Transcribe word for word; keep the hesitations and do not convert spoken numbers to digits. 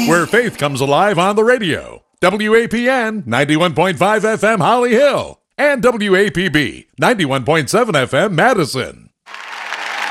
where faith comes alive on the radio. W A P N ninety-one point five F M Holly Hill and W A P B ninety-one point seven F M Madison.